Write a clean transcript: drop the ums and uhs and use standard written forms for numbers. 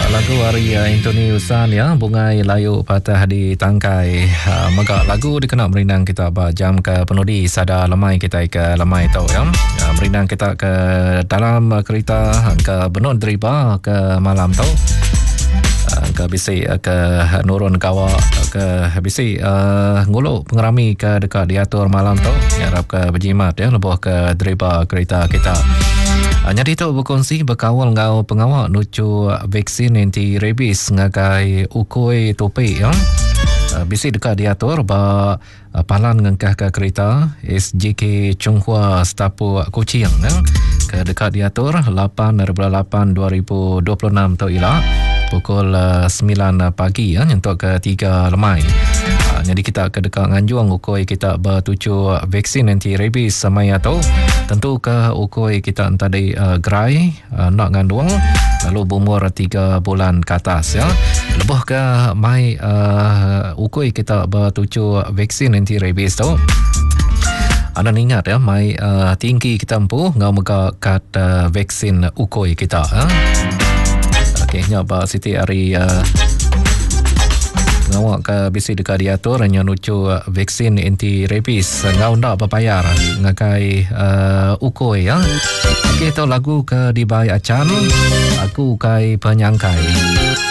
Lagu hari Indonesia ya, bungai layu patah di tangkai. Maka lagu dikenal merinang kita jam ke penudi sada lemai kita ke lemai tau ya. Merinang kita ke dalam kereta ke Benut Deriba ke malam tau. Ke bisi ke nurun kawa ke bisi nguluk pengerami ke dekat diatur malam tau. Harap ke berjimat ya lebuh ke Deriba kereta kita. Jadi tu berkongsi berkawal ngau pengawal nucu vaksin anti rabies ngagai ukoi topik ya. Bisi dekat diatur ba palan ngengkah ke kereta SJK Chonghua Stapu Kuching ya. Ke dekat diatur 8/8/2026 tu ialah pukul 9 pagi ya untuk ke 3 lemai. Jadi kita ke dekat nganjuang ukoi kita bertuju vaksin anti rabies semaya tu. Tentu ke ukoi kita tadi gerai nak ngandung lalu berumur 3 bulan ke atas ya. Lebuh ke mai ukoi kita bertuju vaksin anti rabies tu. Anda ingat ya mai tinggi kita empu ngau muka kat vaksin ukoi kita ya. Okey nya ba Siti hari ngawak ke bisi dekat diatur hanya nucu vaksin anti rabies ngau ndak berbayar ngakai ukoi ya. Okey tu lagu ke dibai acan aku kai penyangkai.